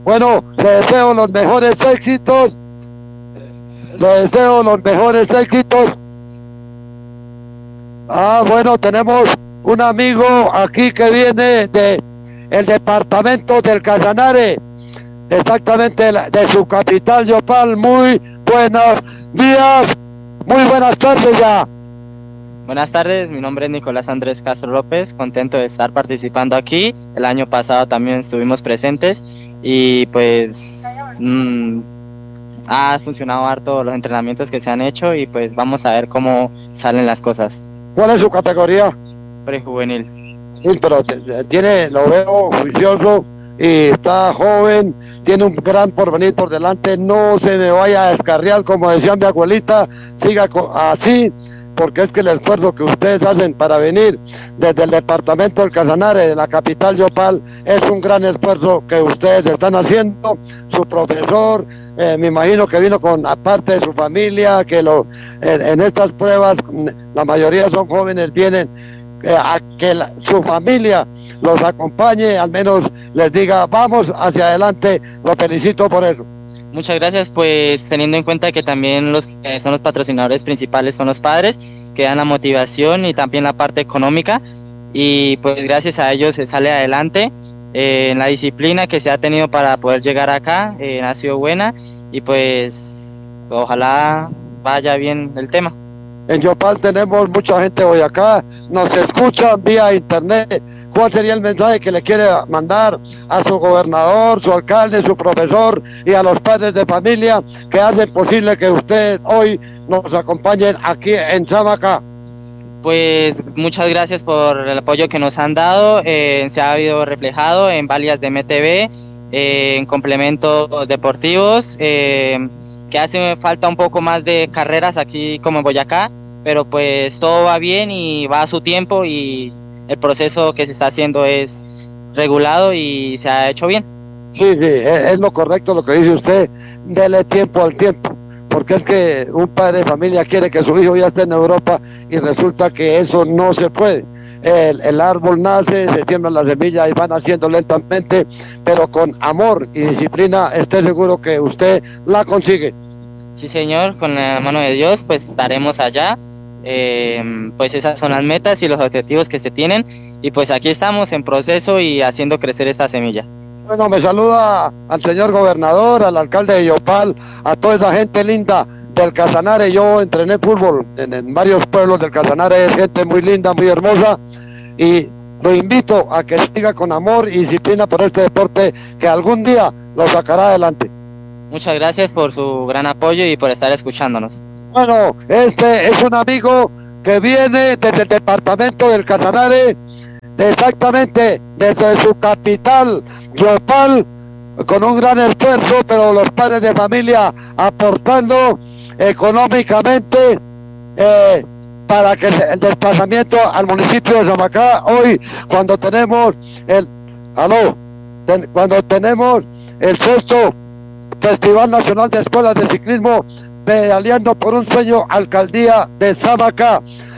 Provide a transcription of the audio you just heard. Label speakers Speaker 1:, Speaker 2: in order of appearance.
Speaker 1: Bueno, le deseo los mejores éxitos. Le deseo los mejores éxitos. Bueno, tenemos un amigo aquí que viene de el departamento del Casanare, exactamente de su capital, Yopal. Muy buenos días, muy buenas tardes ya.
Speaker 2: Buenas tardes, mi nombre es Nicolás Andrés Castro López, contento de estar participando aquí. El año pasado también estuvimos presentes y pues ha funcionado harto los entrenamientos que se han hecho y pues vamos a ver cómo salen las cosas.
Speaker 1: ¿Cuál es su categoría?
Speaker 2: Prejuvenil.
Speaker 1: Sí, pero lo veo juicioso y está joven, tiene un gran porvenir por delante. No se me vaya a descarriar, como decía mi abuelita, siga así, porque es que el esfuerzo que ustedes hacen para venir desde el departamento del Casanare, de la capital Yopal, es un gran esfuerzo que ustedes están haciendo. Su profesor, me imagino que vino con aparte de su familia, que en estas pruebas la mayoría son jóvenes, vienen a que su familia los acompañe, al menos les diga vamos hacia adelante. Lo felicito por eso.
Speaker 2: Muchas gracias, pues teniendo en cuenta que también los que son los patrocinadores principales son los padres, que dan la motivación y también la parte económica, y pues gracias a ellos se sale adelante. En la disciplina que se ha tenido para poder llegar acá ha sido buena y pues ojalá vaya bien el tema.
Speaker 1: En Yopal tenemos mucha gente hoy acá, nos escuchan vía internet. ¿Cuál sería el mensaje que le quiere mandar a su gobernador, su alcalde, su profesor y a los padres de familia que hacen posible que ustedes hoy nos acompañen aquí en Samacá?
Speaker 2: Pues muchas gracias por el apoyo que nos han dado. Se ha habido reflejado en valias de MTV, en complementos deportivos, que hace falta un poco más de carreras aquí como en Boyacá, pero pues todo va bien y va a su tiempo y el proceso que se está haciendo es regulado y se ha hecho bien.
Speaker 1: Sí, es lo correcto lo que dice usted. Dele tiempo al tiempo, porque es que un padre de familia quiere que su hijo ya esté en Europa y resulta que eso no se puede. El árbol nace, se siembran las semillas y van haciendo lentamente, pero con amor y disciplina esté seguro que usted la consigue.
Speaker 2: Sí, señor, con la mano de Dios pues estaremos allá. Pues esas son las metas y los objetivos que se tienen y pues aquí estamos en proceso y haciendo crecer esta semilla.
Speaker 1: Bueno, me saluda al señor gobernador, al alcalde de Yopal, a toda esa gente linda del Casanare. Yo entrené fútbol en varios pueblos del Casanare, es gente muy linda, muy hermosa, y lo invito a que siga con amor y disciplina por este deporte que algún día lo sacará adelante.
Speaker 2: Muchas gracias por su gran apoyo y por estar escuchándonos.
Speaker 1: Bueno, este es un amigo que viene desde el departamento del Casanare, exactamente desde su capital, Yopal, con un gran esfuerzo, pero los padres de familia aportando económicamente para que el desplazamiento al municipio de Samacá, hoy cuando tenemos cuando tenemos el sexto Festival Nacional de Escuelas de Ciclismo, pedaleando por un sueño, alcaldía de Samacá.